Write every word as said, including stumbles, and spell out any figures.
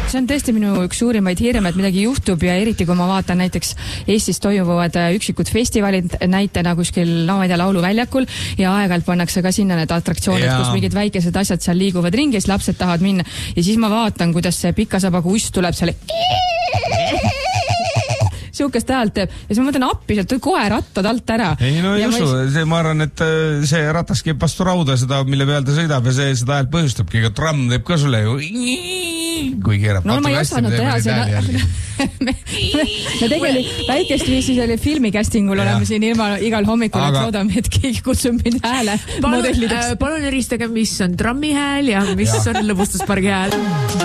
see on tõesti minu üks suurimaid hirme, et midagi juhtub ja eriti kui ma vaatan näiteks Eestis toimuvad üksikud festivalid näitena kuskil, no ma ei tea, lauluväljakul ja aeg-ajalt pannakse ka sinna need atraktsioonid, kus mingid väikesed asjad seal liiguvad ringi, siis lapsed tahavad minna ja siis ma vaatan, kuidas see pikasabaga uss tuleb seal siukest häält teeb ja siis ma mõtlen appi, sealt kohe rattad alt ära. Ei no ei usu, ma, see, ma arvan, et see ratas käib vastu rauda seda, mille peal ta sõidab ja see seda häält põhjustabki, ega tramm teeb ka sulle ju kui keerab. No ma ei osanud teha seda. me, me tegelikult väikest viisi selle filmi castingul oleme siin ilma igal hommikul, et loodame, et keegi kutsub mind hääle modellideks. Palun eristage, mis on trammi hääl ja mis ja. on lõbustuspargi hääl.